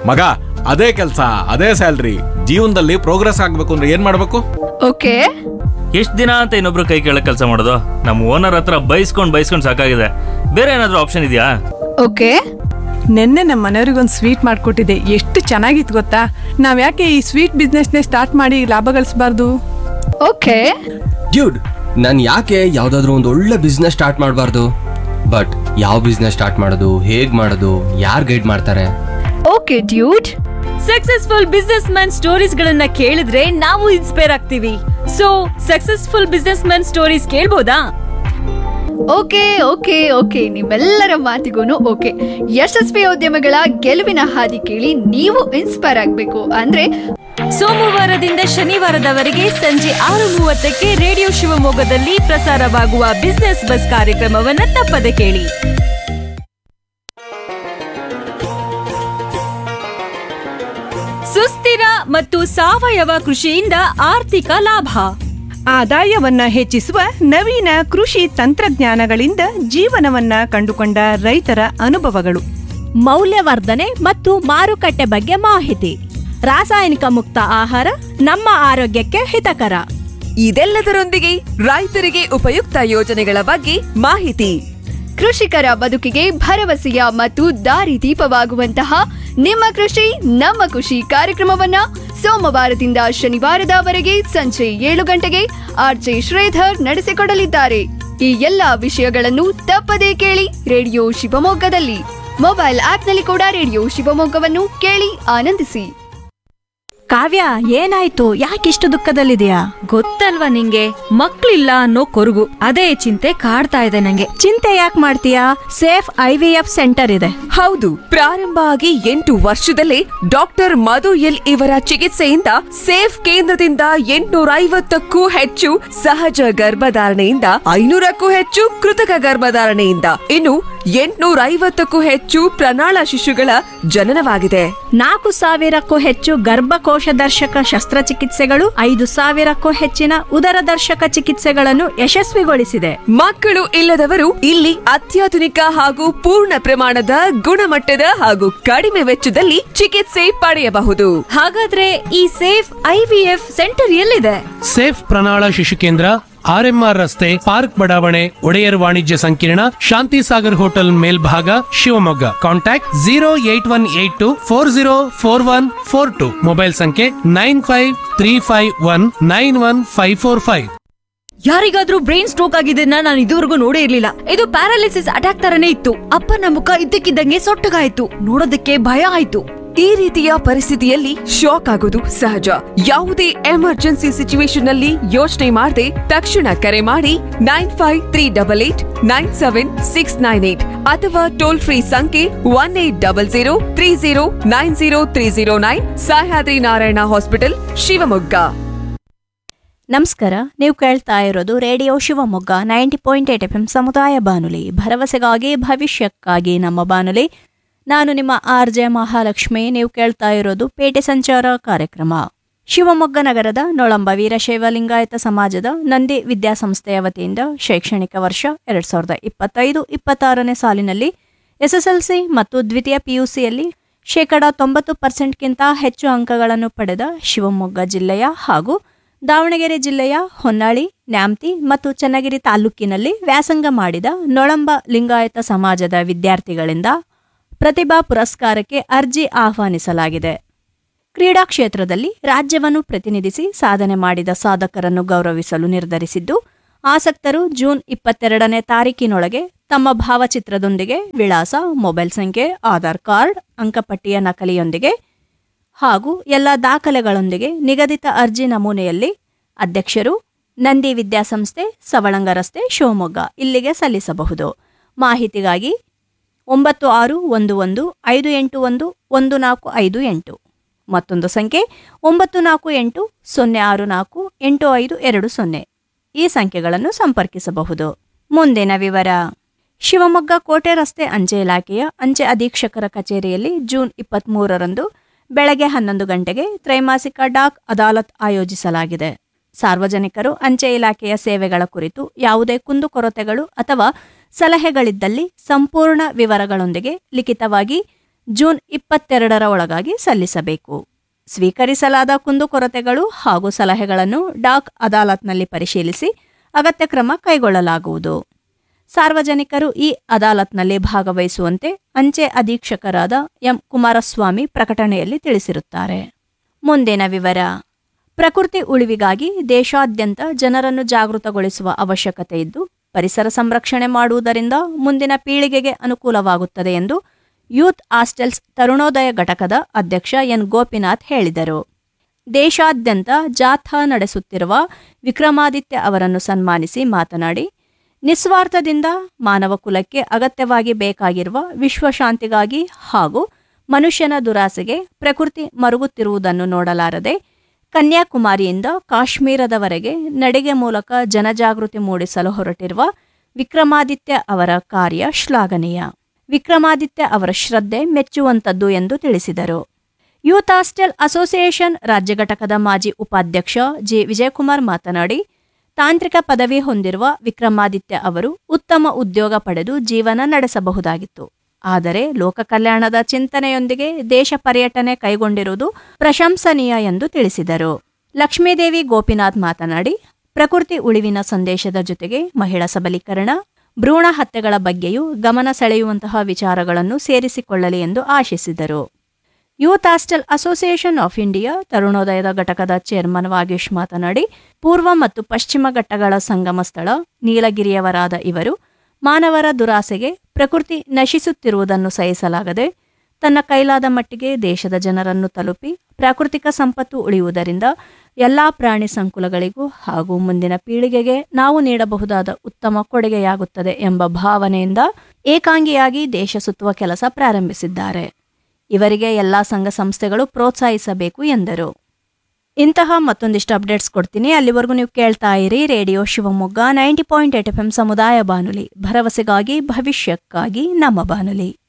ಮಗ, ಅದೇ ಕೆಲಸ, ಅದೇ ಸ್ಯಾಲ್ರಿ, ಜೀವನದಲ್ಲಿ ಪ್ರೋಗ್ರೆಸ್ ಆಗ್ಬೇಕು ಅಂದ್ರೆ ಏನ್ ಮಾಡ್ಬೇಕು? ಓಕೆ. ಎಷ್ಟ್ ದಿನ ಅಂತ ಇನ್ನೊಬ್ರು ಕೈ ಕೆಳಗೆ ಕೆಲಸ ಮಾಡೋದು? ನಮ್ಮ ಓನರ್ ಹತ್ರ ಬೈಸ್ಕೊಂಡ್ ಸಾಕಾಗಿದೆ. ಬೇರೆ ಏನಾದ್ರೂ ಆಪ್ಷನ್ ಇದೆಯಾ? ಓಕೆ. ನಿನ್ನೆ ನಮ್ಮ ಮನೆಯವ್ರಿಗೊಂದು ಸ್ವೀಟ್ ಮಾಡಿಕೊಟ್ಟಿದ್ದೆ, ಎಷ್ಟು ಚೆನ್ನಾಗಿತ್ತು ಗೊತ್ತಾ. ನಾವ್ ಯಾಕೆ ಈ ಸ್ವೀಟ್ ಬಿಸ್ನೆಸ್ನೇ ಸ್ಟಾರ್ಟ್ ಮಾಡಿ ಲಾಭ ಗಳಿಸಬಾರ್ದು? ಓಕೆ. ಡ್ಯೂಡ್, ನಾನು ಯಾಕೆ ಯಾವ್ದಾದ್ರು ಒಂದು ಒಳ್ಳೆ ಬಿಸ್ನೆಸ್ ಸ್ಟಾರ್ಟ್ ಮಾಡಬಾರ್ದು? ಬಟ್ ಯಾವ ಬಿಸ್ನೆಸ್ ಸ್ಟಾರ್ಟ್ ಮಾಡೋದು, ಹೇಗ್ ಮಾಡೋದು, ಯಾರು ಗೈಡ್ ಮಾಡ್ತಾರೆ? Okay dude, successful business man stories ಗಳನ್ನ ಕೇಳಿದ್ರೆ ನಾವು ಇನ್ಸ್ಪೈರ್ ಆಗ್ತೀವಿ. So successful business man stories ಕೇಳ್ಬೋದಾ? Okay okay okay, ನಿಮ್ಮೆಲ್ಲರ ಮಾತಿಗೂ ಓಕೆ. ಯಶಸ್ವಿ ಉದ್ಯಮಗಳ ಗೆಲುವಿನ ಹಾದಿ ಕೇಳಿ ನೀವು ಇನ್ಸ್ಪೈರ್ ಆಗ್ಬೇಕು ಅಂದ್ರೆ ಸೋಮವಾರದಿಂದ ಶನಿವಾರದವರೆಗೆ ಸಂಜೆ 6:30ಕ್ಕೆ ರೇಡಿಯೋ ಶಿವಮೊಗ್ಗದಲ್ಲಿ ಪ್ರಸಾರವಾಗುವ ಬಿಸ್ನೆಸ್ ಬಸ್ ಕಾರ್ಯಕ್ರಮವನ್ನ ತಪ್ಪದೆ ಕೇಳಿ. ಸುಸ್ಥಿರ ಮತ್ತು ಸಾವಯವ ಕೃಷಿಯಿಂದ ಆರ್ಥಿಕ ಲಾಭ. ಆದಾಯವನ್ನ ಹೆಚ್ಚಿಸುವ ನವೀನ ಕೃಷಿ ತಂತ್ರಜ್ಞಾನಗಳಿಂದ ಜೀವನವನ್ನ ಕಂಡುಕೊಂಡ ರೈತರ ಅನುಭವಗಳು. ಮೌಲ್ಯವರ್ಧನೆ ಮತ್ತು ಮಾರುಕಟ್ಟೆ ಬಗ್ಗೆ ಮಾಹಿತಿ. ರಾಸಾಯನಿಕ ಮುಕ್ತ ಆಹಾರ ನಮ್ಮ ಆರೋಗ್ಯಕ್ಕೆ ಹಿತಕರ. ಇದೆಲ್ಲದರೊಂದಿಗೆ ರೈತರಿಗೆ ಉಪಯುಕ್ತ ಯೋಜನೆಗಳ ಬಗ್ಗೆ ಮಾಹಿತಿ. ಕೃಷಿಕರ ಬದುಕಿಗೆ ಭರವಸೆಯ ಮತ್ತು ದಾರಿದೀಪವಾಗುವಂತಹ ನಿಮ್ಮ ಕೃಷಿ ನಮ್ಮ ಖುಷಿ ಕಾರ್ಯಕ್ರಮವನ್ನ ಸೋಮವಾರದಿಂದ ಶನಿವಾರದವರೆಗೆ ಸಂಜೆ 7 ಗಂಟೆಗೆ ಆರ್ಜೆ ಶ್ರೀಧರ್ ನಡೆಸಿಕೊಡಲಿದ್ದಾರೆ. ಈ ಎಲ್ಲಾ ವಿಷಯಗಳನ್ನು ತಪ್ಪದೇ ಕೇಳಿ ರೇಡಿಯೋ ಶಿವಮೊಗ್ಗದಲ್ಲಿ. ಮೊಬೈಲ್ ಆಪ್ನಲ್ಲಿ ಕೂಡ ರೇಡಿಯೋ ಶಿವಮೊಗ್ಗವನ್ನು ಕೇಳಿ ಆನಂದಿಸಿ. ಕಾವ್ಯ, ಏನಾಯ್ತು? ಯಾಕಿಷ್ಟು ದುಃಖದಲ್ಲಿದೆಯಾ? ಗೊತ್ತಲ್ವಾ ನಿಂಗೆ, ಮಕ್ಳಿಲ್ಲ ಅನ್ನೋ ಕೊರಗು. ಅದೇ ಚಿಂತೆ ಕಾಡ್ತಾ ಇದೆ ನಂಗೆ. ಚಿಂತೆ ಯಾಕೆ ಮಾಡ್ತೀಯಾ? ಸೇಫ್ IVF ಸೆಂಟರ್ ಇದೆ. ಹೌದು, ಪ್ರಾರಂಭ ಆಗಿ 8 ವರ್ಷದಲ್ಲೇ ಡಾಕ್ಟರ್ ಮಧು ಎಲ್ ಇವರ ಚಿಕಿತ್ಸೆಯಿಂದ ಸೇಫ್ ಕೇಂದ್ರದಿಂದ 850ಕ್ಕೂ ಹೆಚ್ಚು ಸಹಜ ಗರ್ಭಧಾರಣೆಯಿಂದ 500ಕ್ಕೂ ಹೆಚ್ಚು ಕೃತಕ ಗರ್ಭಧಾರಣೆಯಿಂದ ಇನ್ನು 850ಕ್ಕೂ ಹೆಚ್ಚು ಪ್ರಣಾಳ ಶಿಶುಗಳ ಜನನವಾಗಿದೆ. 4,000ಕ್ಕೂ ಹೆಚ್ಚು ಗರ್ಭಕೋಶ ದರ್ಶಕ ಶಸ್ತ್ರಚಿಕಿತ್ಸೆಗಳು, 5,000ಕ್ಕೂ ಹೆಚ್ಚಿನ ಉದರ ದರ್ಶಕ ಚಿಕಿತ್ಸೆಗಳನ್ನು ಯಶಸ್ವಿಗೊಳಿಸಿದೆ. ಮಕ್ಕಳು ಇಲ್ಲದವರು ಇಲ್ಲಿ ಅತ್ಯಾಧುನಿಕ ಹಾಗೂ ಪೂರ್ಣ ಪ್ರಮಾಣದ ಗುಣಮಟ್ಟದ ಹಾಗೂ ಕಡಿಮೆ ವೆಚ್ಚದಲ್ಲಿ ಚಿಕಿತ್ಸೆ ಪಡೆಯಬಹುದು. ಹಾಗಾದ್ರೆ ಈ ಸೇಫ್ IVF ಸೆಂಟರ್ ಎಲ್ಲಿದೆ? ಸೇಫ್ ಪ್ರಣಾಳ ಶಿಶು ಕೇಂದ್ರ, RMR ರಸ್ತೆ, ಪಾರ್ಕ್ ಬಡಾವಣೆ, ಒಡೆಯರ್ ವಾಣಿಜ್ಯ ಸಂಕೀರ್ಣ, ಶಾಂತಿ ಸಾಗರ್ ಹೋಟೆಲ್ ಮೇಲ್ಭಾಗ, ಶಿವಮೊಗ್ಗ. ಕಾಂಟ್ಯಾಕ್ಟ್ 08182404142. ಮೊಬೈಲ್ ಸಂಖ್ಯೆ 9535191545. ಯಾರಿಗಾದ್ರೂ ಬ್ರೈನ್ ಸ್ಟ್ರೋಕ್ ಆಗಿದ್ದನ್ನ ನಾನು ಇದುವರೆಗೂ ನೋಡೇ ಇರ್ಲಿಲ್ಲ. ಇದು ಪ್ಯಾರಾಲಿಸಿಸ್ ಅಟ್ಯಾಕ್ ತರನೇ ಇತ್ತು. ಅಪ್ಪನ ಮುಖ ಇದ್ದಕ್ಕಿದ್ದಂಗೆ ಸೊಟ್ಟಗಾಯ್ತು. ನೋಡೋದಕ್ಕೆ ಭಯ ಆಯ್ತು. ಈ ರೀತಿಯ ಪರಿಸ್ಥಿತಿಯಲ್ಲಿ ಶಾಕ್ ಆಗೋದು ಸಹಜ. ಯಾವುದೇ ಎಮರ್ಜೆನ್ಸಿ ಸಿಚುವೇಶನ್ ನಲ್ಲಿ ಯೋಚನೆ ಮಾಡದೆ ತಕ್ಷಣ ಕರೆ ಮಾಡಿ 9538897698 ಅಥವಾ ಟೋಲ್ ಫ್ರೀ ಸಂಖ್ಯೆ 180030900309. ಸಹ್ಯಾದ್ರಿ ನಾರಾಯಣ ಹಾಸ್ಪಿಟಲ್, ಶಿವಮೊಗ್ಗ. ನಮಸ್ಕಾರ, ನೀವು ಕೇಳ್ತಾ ಇರೋದು ರೇಡಿಯೋ ಶಿವಮೊಗ್ಗ 90.8 FM ಸಮುದಾಯ ಬಾನುಲಿ. ಭರವಸೆಗಾಗಿ ಭವಿಷ್ಯಕ್ಕಾಗಿ ನಮ್ಮ ಬಾನುಲಿ. ನಾನು ನಿಮ್ಮ RJ ಮಹಾಲಕ್ಷ್ಮಿ. ನೀವು ಕೇಳ್ತಾ ಇರೋದು ಪೇಟೆ ಸಂಚಾರ ಕಾರ್ಯಕ್ರಮ. ಶಿವಮೊಗ್ಗ ನಗರದ ನೊಳಂಬ ವೀರಶೈವ ಲಿಂಗಾಯತ ಸಮಾಜದ ನಂದಿ ವಿದ್ಯಾಸಂಸ್ಥೆಯ ವತಿಯಿಂದ ಶೈಕ್ಷಣಿಕ ವರ್ಷ 2025-26ನೇ ಸಾಲಿನಲ್ಲಿ SSLC ಮತ್ತು ದ್ವಿತೀಯ PUCಯಲ್ಲಿ 90% ಹೆಚ್ಚು ಅಂಕಗಳನ್ನು ಪಡೆದ ಶಿವಮೊಗ್ಗ ಜಿಲ್ಲೆಯ ಹಾಗೂ ದಾವಣಗೆರೆ ಜಿಲ್ಲೆಯ ಹೊನ್ನಾಳಿ, ನ್ಯಾಮತಿ ಮತ್ತು ಚನ್ನಗಿರಿ ತಾಲೂಕಿನಲ್ಲಿ ವ್ಯಾಸಂಗ ಮಾಡಿದ ನೊಳಂಬ ಲಿಂಗಾಯತ ಸಮಾಜದ ವಿದ್ಯಾರ್ಥಿಗಳಿಂದ ಪ್ರತಿಭಾ ಪುರಸ್ಕಾರಕ್ಕೆ ಅರ್ಜಿ ಆಹ್ವಾನಿಸಲಾಗಿದೆ. ಕ್ರೀಡಾ ಕ್ಷೇತ್ರದಲ್ಲಿ ರಾಜ್ಯವನ್ನು ಪ್ರತಿನಿಧಿಸಿ ಸಾಧನೆ ಮಾಡಿದ ಸಾಧಕರನ್ನು ಗೌರವಿಸಲು ನಿರ್ಧರಿಸಿದ್ದು, ಆಸಕ್ತರು ಜೂನ್ 22ನೇ ತಾರೀಕಿನೊಳಗೆ ತಮ್ಮ ಭಾವಚಿತ್ರದೊಂದಿಗೆ ವಿಳಾಸ, ಮೊಬೈಲ್ ಸಂಖ್ಯೆ, ಆಧಾರ್ ಕಾರ್ಡ್, ಅಂಕಪಟ್ಟಿಯ ನಕಲಿಯೊಂದಿಗೆ ಹಾಗೂ ಎಲ್ಲ ದಾಖಲೆಗಳೊಂದಿಗೆ ನಿಗದಿತ ಅರ್ಜಿ ನಮೂನೆಯಲ್ಲಿ ಅಧ್ಯಕ್ಷರು, ನಂದಿ ವಿದ್ಯಾಸಂಸ್ಥೆ, ಸವಳಂಗ ರಸ್ತೆ, ಶಿವಮೊಗ್ಗ ಇಲ್ಲಿಗೆ ಸಲ್ಲಿಸಬಹುದು. ಮಾಹಿತಿಗಾಗಿ 9411581458 ಮತ್ತೊಂದು ಸಂಖ್ಯೆ 9480648520 ಈ ಸಂಖ್ಯೆಗಳನ್ನು ಸಂಪರ್ಕಿಸಬಹುದು. ಮುಂದಿನ ವಿವರ. ಶಿವಮೊಗ್ಗ ಕೋಟೆ ರಸ್ತೆ ಅಂಚೆ ಇಲಾಖೆಯ ಅಂಚೆ ಅಧೀಕ್ಷಕರ ಕಚೇರಿಯಲ್ಲಿ ಜೂನ್ 23ರಂದು ಬೆಳಗ್ಗೆ 11 ಗಂಟೆಗೆ ತ್ರೈಮಾಸಿಕ ಡಾಕ್ ಅದಾಲತ್ ಆಯೋಜಿಸಲಾಗಿದೆ. ಸಾರ್ವಜನಿಕರು ಅಂಚೆ ಇಲಾಖೆಯ ಸೇವೆಗಳ ಕುರಿತು ಯಾವುದೇ ಕುಂದುಕೊರತೆಗಳು ಅಥವಾ ಸಲಹೆಗಳಿದ್ದಲ್ಲಿ ಸಂಪೂರ್ಣ ವಿವರಗಳೊಂದಿಗೆ ಲಿಖಿತವಾಗಿ ಜೂನ್ 22ರ ಒಳಗಾಗಿ ಸಲ್ಲಿಸಬೇಕು. ಸ್ವೀಕರಿಸಲಾದ ಕುಂದುಕೊರತೆಗಳು ಹಾಗೂ ಸಲಹೆಗಳನ್ನು ಡಾಕ್ ಅದಾಲತ್ನಲ್ಲಿ ಪರಿಶೀಲಿಸಿ ಅಗತ್ಯ ಕ್ರಮ ಕೈಗೊಳ್ಳಲಾಗುವುದು. ಸಾರ್ವಜನಿಕರು ಈ ಅದಾಲತ್ನಲ್ಲಿ ಭಾಗವಹಿಸುವಂತೆ ಅಂಚೆ ಅಧೀಕ್ಷಕರಾದ ಎಂ ಕುಮಾರಸ್ವಾಮಿ ಪ್ರಕಟಣೆಯಲ್ಲಿ ತಿಳಿಸಿರುತ್ತಾರೆ. ಮುಂದಿನ ವಿವರ. ಪ್ರಕೃತಿ ಉಳಿವಿಗಾಗಿ ದೇಶಾದ್ಯಂತ ಜನರನ್ನು ಜಾಗೃತಗೊಳಿಸುವ ಅವಶ್ಯಕತೆ ಇದ್ದು, ಪರಿಸರ ಸಂರಕ್ಷಣೆ ಮಾಡುವುದರಿಂದ ಮುಂದಿನ ಪೀಳಿಗೆಗೆ ಅನುಕೂಲವಾಗುತ್ತದೆ ಎಂದು ಯೂತ್ ಹಾಸ್ಟೆಲ್ಸ್ ತರುಣೋದಯ ಘಟಕದ ಅಧ್ಯಕ್ಷ ಎನ್ ಗೋಪಿನಾಥ್ ಹೇಳಿದರು. ದೇಶಾದ್ಯಂತ ಜಾಥಾ ನಡೆಸುತ್ತಿರುವ ವಿಕ್ರಮಾದಿತ್ಯ ಅವರನ್ನು ಸನ್ಮಾನಿಸಿ ಮಾತನಾಡಿ, ನಿಸ್ವಾರ್ಥದಿಂದ ಮಾನವ ಕುಲಕ್ಕೆ ಅಗತ್ಯವಾಗಿ ಬೇಕಾಗಿರುವ ವಿಶ್ವಶಾಂತಿಗಾಗಿ ಹಾಗೂ ಮನುಷ್ಯನ ದುರಾಸೆಗೆ ಪ್ರಕೃತಿ ಮರುಗುತ್ತಿರುವುದನ್ನು ನೋಡಲಾರದೆ ಕನ್ಯಾಕುಮಾರಿಯಿಂದ ಕಾಶ್ಮೀರದವರೆಗೆ ನಡಿಗೆ ಮೂಲಕ ಜನಜಾಗೃತಿ ಮೂಡಿಸಲು ಹೊರಟಿರುವ ವಿಕ್ರಮಾದಿತ್ಯ ಅವರ ಕಾರ್ಯ ಶ್ಲಾಘನೀಯ. ವಿಕ್ರಮಾದಿತ್ಯ ಅವರ ಶ್ರದ್ಧೆ ಮೆಚ್ಚುವಂತದ್ದು ಎಂದು ತಿಳಿಸಿದರು. ಯೂತ್ ಹಾಸ್ಟೆಲ್ ಅಸೋಸಿಯೇಷನ್ ರಾಜ್ಯ ಘಟಕದ ಮಾಜಿ ಉಪಾಧ್ಯಕ್ಷ ಜೆ ವಿಜಯಕುಮಾರ್ ಮಾತನಾಡಿ, ತಾಂತ್ರಿಕ ಪದವಿ ಹೊಂದಿರುವ ವಿಕ್ರಮಾದಿತ್ಯ ಅವರು ಉತ್ತಮ ಉದ್ಯೋಗ ಪಡೆದು ಜೀವನ ನಡೆಸಬಹುದಾಗಿತ್ತು. ಆದರೆ ಲೋಕ ಕಲ್ಯಾಣದ ಚಿಂತನೆಯೊಂದಿಗೆ ದೇಶ ಪರ್ಯಟನೆ ಕೈಗೊಂಡಿರುವುದು ಪ್ರಶಂಸನೀಯ ಎಂದು ತಿಳಿಸಿದರು. ಲಕ್ಷ್ಮೀದೇವಿ ಗೋಪಿನಾಥ್ ಮಾತನಾಡಿ, ಪ್ರಕೃತಿ ಉಳಿವಿನ ಸಂದೇಶದ ಜೊತೆಗೆ ಮಹಿಳಾ ಸಬಲೀಕರಣ, ಭ್ರೂಣ ಹತ್ಯೆಗಳ ಬಗ್ಗೆಯೂ ಗಮನ ಸೆಳೆಯುವಂತಹ ವಿಚಾರಗಳನ್ನು ಸೇರಿಸಿಕೊಳ್ಳಲಿ ಎಂದು ಆಶಿಸಿದರು. Youth hostel association of India ತರುಣೋದಯದ ಘಟಕದ ಚೇರ್ಮನ್ ವಾಗೇಶ್ ಮಾತನಾಡಿ, ಪೂರ್ವ ಮತ್ತು ಪಶ್ಚಿಮ ಘಟ್ಟಗಳ ಸಂಗಮ ಸ್ಥಳ ನೀಲಗಿರಿಯವರಾದ ಇವರು ಮಾನವರ ದುರಾಸೆಗೆ ಪ್ರಕೃತಿ ನಶಿಸುತ್ತಿರುವುದನ್ನು ಸಹಿಸಲಾಗದೆ ತನ್ನ ಕೈಲಾದ ಮಟ್ಟಿಗೆ ದೇಶದ ಜನರನ್ನು ತಲುಪಿ ಪ್ರಾಕೃತಿಕ ಸಂಪತ್ತು ಉಳಿಯುವುದರಿಂದ ಎಲ್ಲಾ ಪ್ರಾಣಿ ಸಂಕುಲಗಳಿಗೂ ಹಾಗೂ ಮುಂದಿನ ಪೀಳಿಗೆಗೆ ನಾವು ನೀಡಬಹುದಾದ ಉತ್ತಮ ಕೊಡುಗೆಯಾಗುತ್ತದೆ ಎಂಬ ಭಾವನೆಯಿಂದ ಏಕಾಂಗಿಯಾಗಿ ದೇಶ ಸುತ್ತುವ ಕೆಲಸ ಪ್ರಾರಂಭಿಸಿದ್ದಾರೆ. ಇವರಿಗೆ ಎಲ್ಲಾ ಸಂಘ ಸಂಸ್ಥೆಗಳು ಪ್ರೋತ್ಸಾಹಿಸಬೇಕು ಎಂದರು. ಇಂತಹ ಮತ್ತೊಂದಿಷ್ಟು ಅಪ್ಡೇಟ್ಸ್ ಕೊಡ್ತೀನಿ. ಅಲ್ಲಿವರೆಗೂ ನೀವು ಕೇಳ್ತಾ ಇರಿ ರೇಡಿಯೋ ಶಿವಮೊಗ್ಗ 90.8 FM ಸಮುದಾಯ ಬಾನುಲಿ, ಭರವಸೆಗಾಗಿ ಭವಿಷ್ಯಕ್ಕಾಗಿ ನಮ್ಮ ಬಾನುಲಿ.